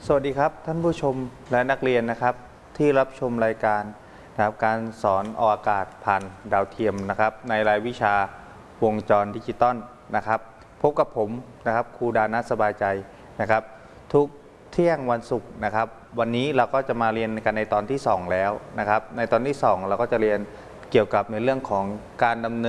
สวัสดีครับท่านผู้ชมและนักเรียนนะครับที่รับชมรายการนะครับการสอนออกอากาศผ่านดาวเทียมนะครับในรายวิชาวงจรดิจิตอลนะครับพบกับผมนะครับครูดานัทสบายใจนะครับทุกเที่ยงวันศุกร์นะครับวันนี้เราก็จะมาเรียนกันในตอนที่2แล้วนะครับในตอนที่2เราก็จะเรียนเกี่ยวกับในเรื่องของการดำเนิ